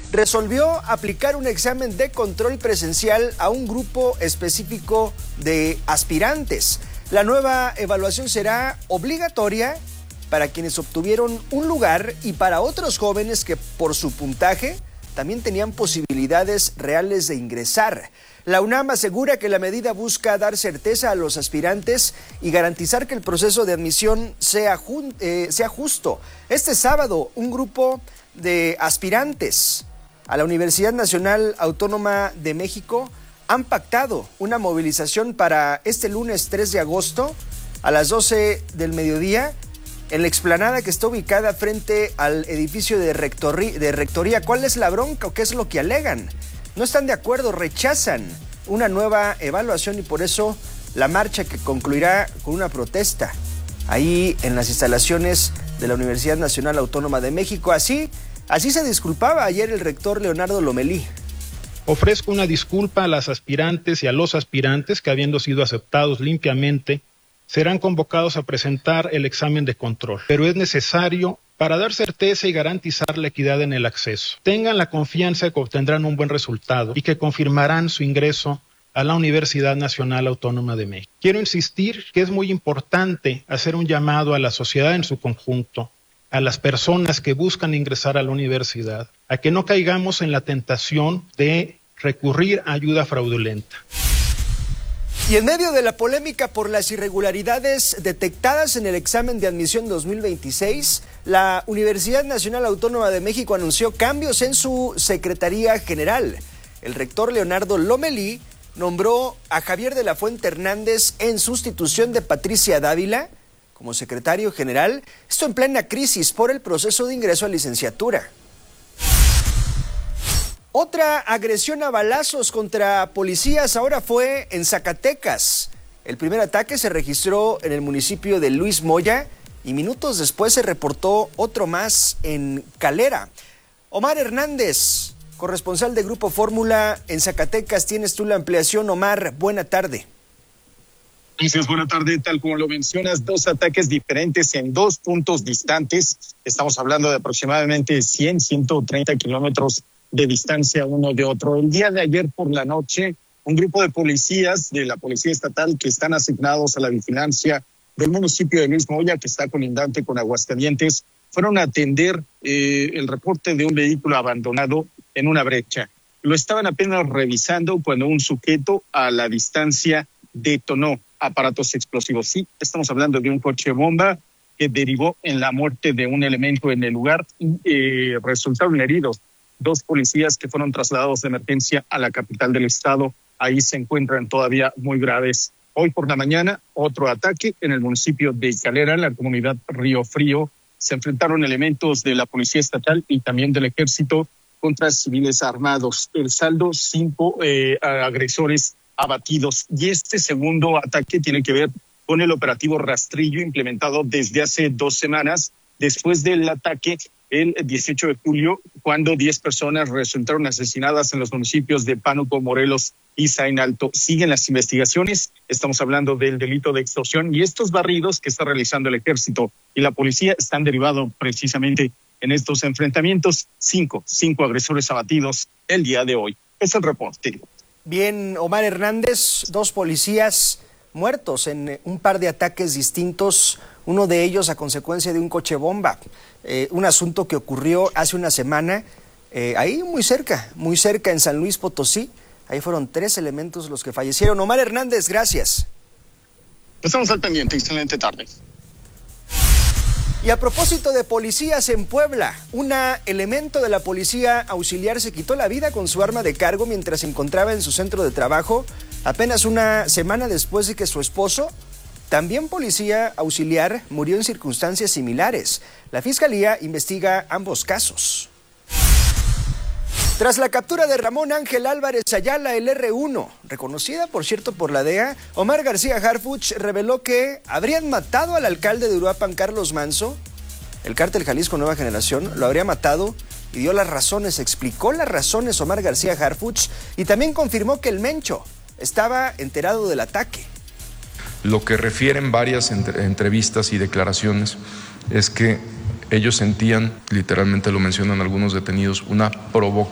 resolvió aplicar un examen de control presencial a un grupo específico de aspirantes. La nueva evaluación será obligatoria para quienes obtuvieron un lugar y para otros jóvenes que por su puntaje también tenían posibilidades reales de ingresar. La UNAM asegura que la medida busca dar certeza a los aspirantes y garantizar que el proceso de admisión sea justo. Este sábado, un grupo de aspirantes a la Universidad Nacional Autónoma de México han pactado una movilización para este lunes 3 de agosto a las 12 del mediodía en la explanada que está ubicada frente al edificio de rectoría. ¿Cuál es la bronca o qué es lo que alegan? No están de acuerdo, rechazan una nueva evaluación y por eso la marcha que concluirá con una protesta ahí en las instalaciones de la Universidad Nacional Autónoma de México. Así se disculpaba ayer el rector Leonardo Lomelí. Ofrezco una disculpa a las aspirantes y a los aspirantes que, habiendo sido aceptados limpiamente, serán convocados a presentar el examen de control, pero es necesario para dar certeza y garantizar la equidad en el acceso. Tengan la confianza de que obtendrán un buen resultado y que confirmarán su ingreso a la Universidad Nacional Autónoma de México. Quiero insistir que es muy importante hacer un llamado a la sociedad en su conjunto, a las personas que buscan ingresar a la universidad, a que no caigamos en la tentación de recurrir a ayuda fraudulenta. Y en medio de la polémica por las irregularidades detectadas en el examen de admisión 2026, la Universidad Nacional Autónoma de México anunció cambios en su Secretaría General. El rector Leonardo Lomelí nombró a Javier de la Fuente Hernández en sustitución de Patricia Dávila como secretario general, esto en plena crisis por el proceso de ingreso a licenciatura. Otra agresión a balazos contra policías ahora fue en Zacatecas. El primer ataque se registró en el municipio de Luis Moya y minutos después se reportó otro más en Calera. Omar Hernández, corresponsal de Grupo Fórmula en Zacatecas, tienes tú la ampliación. Omar, buena tarde. Gracias, buena tarde. Tal como lo mencionas, dos ataques diferentes en dos puntos distantes. Estamos hablando de aproximadamente 130 kilómetros de distancia uno de otro. El día de ayer por la noche, un grupo de policías de la Policía Estatal que están asignados a la vigilancia del municipio de Luis Moya, que está colindante con Aguascalientes, fueron a atender el reporte de un vehículo abandonado en una brecha. Lo estaban apenas revisando cuando un sujeto a la distancia detonó aparatos explosivos. Sí, estamos hablando de un coche bomba que derivó en la muerte de un elemento en el lugar y resultaron heridos dos policías que fueron trasladados de emergencia a la capital del estado. Ahí se encuentran todavía muy graves. Hoy por la mañana, otro ataque en el municipio de Calera, en la comunidad Río Frío. Se enfrentaron elementos de la Policía Estatal y también del Ejército contra civiles armados. El saldo, 5 agresores abatidos. Y este segundo ataque tiene que ver con el operativo Rastrillo implementado desde hace 2 semanas, después del ataque el 18 de julio, cuando 10 personas resultaron asesinadas en los municipios de Pánuco, Morelos y Zain Alto. Siguen las investigaciones, estamos hablando del delito de extorsión y estos barridos que está realizando el Ejército y la policía están derivados precisamente en estos enfrentamientos. 5 agresores abatidos el día de hoy. Es el reporte. Bien, Omar Hernández, 2 policías muertos en un par de ataques distintos, uno de ellos a consecuencia de un coche bomba. Un asunto que ocurrió hace una semana, ahí muy cerca en San Luis Potosí. Ahí fueron 3 elementos los que fallecieron. Omar Hernández, gracias. Estamos al pendiente, excelente tarde. Y a propósito de policías en Puebla, un elemento de la policía auxiliar se quitó la vida con su arma de cargo mientras se encontraba en su centro de trabajo, apenas una semana después de que su esposo, también policía auxiliar, murió en circunstancias similares. La Fiscalía investiga ambos casos. Tras la captura de Ramón Ángel Álvarez Ayala, el R1, reconocida por cierto por la DEA, Omar García Harfuch reveló que habrían matado al alcalde de Uruapan, Carlos Manso. El cártel Jalisco Nueva Generación lo habría matado y dio las razones, explicó las razones Omar García Harfuch y también confirmó que el Mencho estaba enterado del ataque. Lo que refieren varias entrevistas y declaraciones es que ellos sentían, literalmente lo mencionan algunos detenidos, una provocación